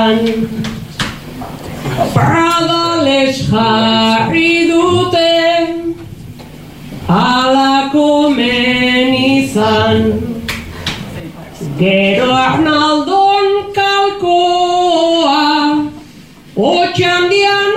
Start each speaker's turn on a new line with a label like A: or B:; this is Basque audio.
A: izan. Pradales jarri dute, ala komen izan. Gero Arnaldon kalkoa, otxandian